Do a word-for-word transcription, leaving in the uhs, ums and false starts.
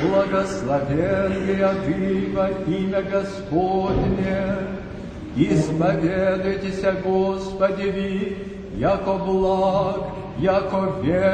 благословенная Ты во имя Господне. Исповедуйтесь, Господи, ви, яко благ, яко верен.